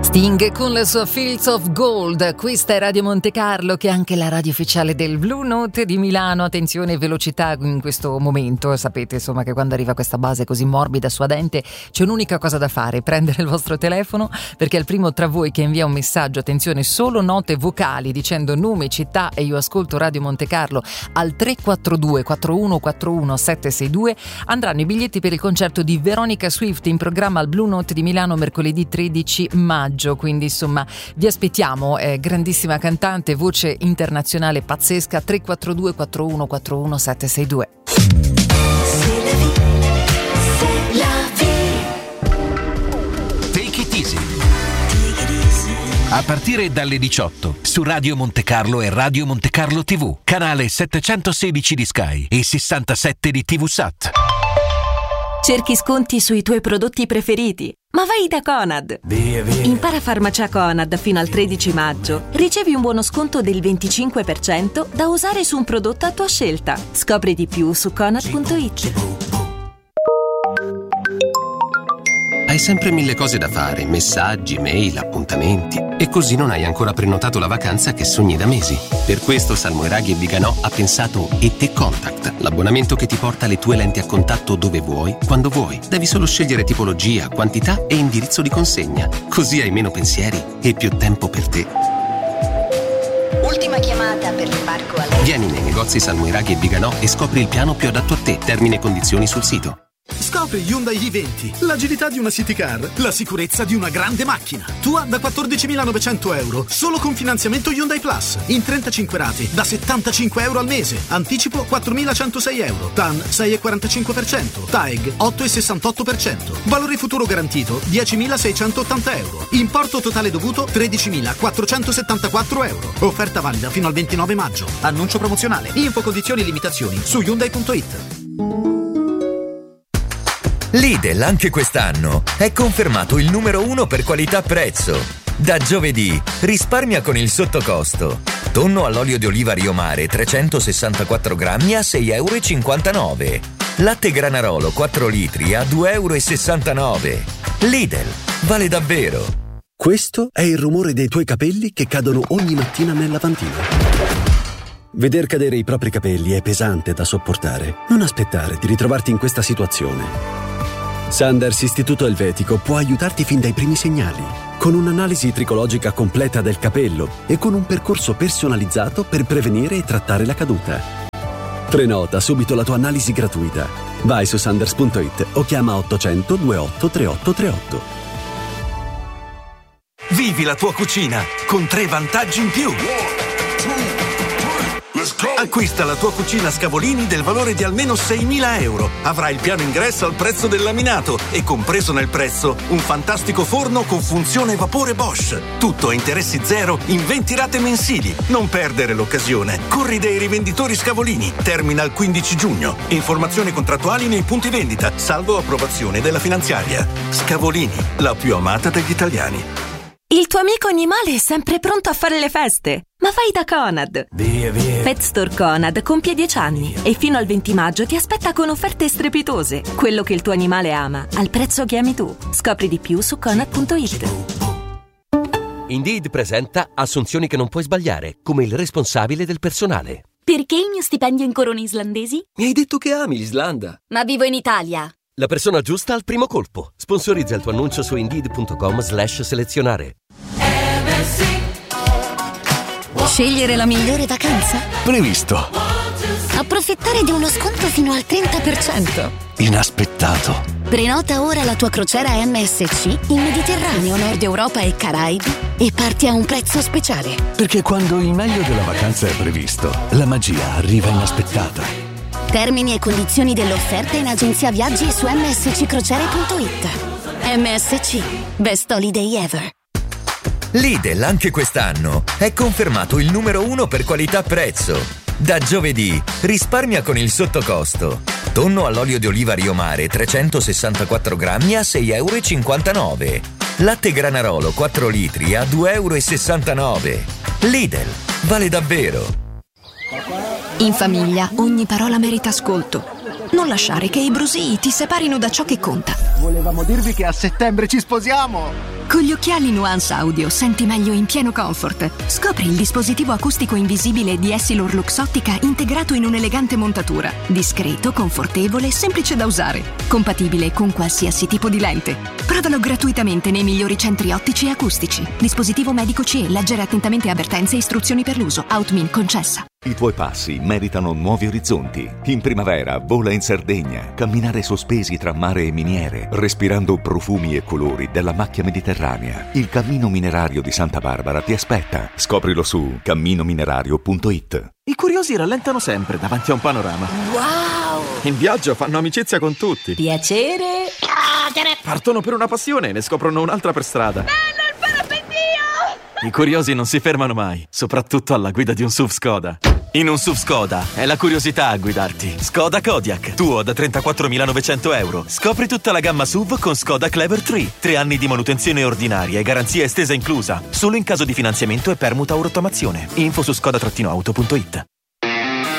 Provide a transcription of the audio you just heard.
Sting con la sua Fields of Gold. Questa è Radio Monte Carlo, che è anche la radio ufficiale del Blue Note di Milano. Attenzione, velocità in questo momento. Sapete insomma che quando arriva questa base così morbida, suadente, c'è un'unica cosa da fare: prendere il vostro telefono, perché è il primo tra voi che invia un messaggio, attenzione, solo note vocali dicendo nome, città e io ascolto Radio Monte Carlo al 342 4141 762, andranno i biglietti per il concerto di Veronica Swift in programma al Blue Note di Milano mercoledì 13 maggio. Quindi insomma vi aspettiamo, grandissima cantante, voce internazionale pazzesca. 342 4141 762. Take it easy. A partire dalle 18 su Radio Monte Carlo e Radio Monte Carlo TV, canale 716 di Sky e 67 di TV Sat. Cerchi sconti sui tuoi prodotti preferiti? Ma vai da Conad! Via. Impara Farmacia Conad fino al 13 maggio. Ricevi un buono sconto del 25% da usare su un prodotto a tua scelta. Scopri di più su conad.it. Hai sempre mille cose da fare, messaggi, mail, appuntamenti, e così non hai ancora prenotato la vacanza che sogni da mesi. Per questo Salmoiraghi & Viganò ha pensato ET Contact, l'abbonamento che ti porta le tue lenti a contatto dove vuoi, quando vuoi. Devi solo scegliere tipologia, quantità e indirizzo di consegna. Così hai meno pensieri e più tempo per te. Ultima chiamata per l'imbarco alla... Vieni nei negozi Salmoiraghi & Viganò e scopri il piano più adatto a te. Termini e condizioni sul sito. Scopri Hyundai i20, l'agilità di una city car, la sicurezza di una grande macchina. Tua da 14.900 euro, solo con finanziamento Hyundai Plus, in 35 rate, da 75 euro al mese. Anticipo 4.106 euro, TAN 6,45%, TAEG 8,68%. Valore futuro garantito 10.680 euro. Importo totale dovuto 13.474 euro. Offerta valida fino al 29 maggio. Annuncio promozionale. Info, condizioni e limitazioni su Hyundai.it. Lidl anche quest'anno è confermato il numero 1 per qualità-prezzo. Da giovedì risparmia con il sottocosto. Tonno all'olio di oliva Rio Mare 364 grammi a 6,59 euro. Latte Granarolo 4 litri a 2,69 euro. Lidl, vale davvero. Questo è il rumore dei tuoi capelli che cadono ogni mattina nel lavandino. Veder cadere i propri capelli è pesante da sopportare. Non aspettare di ritrovarti in questa situazione. Sanders Istituto Elvetico può aiutarti fin dai primi segnali, con un'analisi tricologica completa del capello e con un percorso personalizzato per prevenire e trattare la caduta. Prenota subito la tua analisi gratuita. Vai su sanders.it o chiama 800 28 38 38. Vivi la tua cucina con 3 vantaggi in più. Acquista la tua cucina Scavolini del valore di almeno 6.000 euro. Avrai il piano ingresso al prezzo del laminato e compreso nel prezzo un fantastico forno con funzione vapore Bosch. Tutto a interessi zero in 20 rate mensili. Non perdere l'occasione. Corri dai rivenditori Scavolini. Termina il 15 giugno. Informazioni contrattuali nei punti vendita, salvo approvazione della finanziaria. Scavolini, la più amata degli italiani. Il tuo amico animale è sempre pronto a fare le feste. Ma vai da Conad! Via. Pet Store Conad compie 10 anni e fino al 20 maggio ti aspetta con offerte strepitose. Quello che il tuo animale ama, al prezzo che ami tu. Scopri di più su Conad.it. Indeed presenta assunzioni che non puoi sbagliare, come il responsabile del personale. Perché il mio stipendio in corone islandesi? Mi hai detto che ami l'Islanda. Ma vivo in Italia. La persona giusta al primo colpo. Sponsorizza il tuo annuncio su Indeed.com/selezionare. Scegliere la migliore vacanza? Previsto. Approfittare di uno sconto fino al 30%. Inaspettato. Prenota ora la tua crociera MSC in Mediterraneo, Nord Europa e Caraibi e parti a un prezzo speciale. Perché quando il meglio della vacanza è previsto, la magia arriva inaspettata. Termini e condizioni dell'offerta in agenzia viaggi e su msccrociere.it. MSC, best holiday ever. Lidl anche quest'anno è confermato il numero 1 per qualità-prezzo. Da giovedì risparmia con il sottocosto. Tonno all'olio di oliva Rio Mare 364 grammi a 6,59 euro. Latte Granarolo 4 litri a 2,69 euro. Lidl, vale davvero. In famiglia ogni parola merita ascolto. Non lasciare che i brusii ti separino da ciò che conta. Volevamo dirvi che a settembre ci sposiamo! Con gli occhiali Nuance Audio senti meglio in pieno comfort. Scopri il dispositivo acustico invisibile di Essilor Luxottica integrato in un'elegante montatura. Discreto, confortevole, semplice da usare. Compatibile con qualsiasi tipo di lente. Provalo gratuitamente nei migliori centri ottici e acustici. Dispositivo medico CE. Leggere attentamente avvertenze e istruzioni per l'uso. Outmin concessa. I tuoi passi meritano nuovi orizzonti. In primavera vola in Sardegna, camminare sospesi tra mare e miniere, respirando profumi e colori della macchia mediterranea. Il Cammino Minerario di Santa Barbara ti aspetta. Scoprilo su camminominerario.it. I curiosi rallentano sempre davanti a un panorama. Wow! In viaggio fanno amicizia con tutti. Piacere. Partono per una passione e ne scoprono un'altra per strada. Bello il parapendio! I curiosi non si fermano mai, soprattutto alla guida di un SUV Skoda. In un SUV Skoda è la curiosità a guidarti. Skoda Kodiaq, tuo da 34.900 euro. Scopri tutta la gamma SUV con Skoda Clever 3. 3 anni di manutenzione ordinaria e garanzia estesa inclusa. Solo in caso di finanziamento e permuta o rottamazione. Info su skoda-auto.it.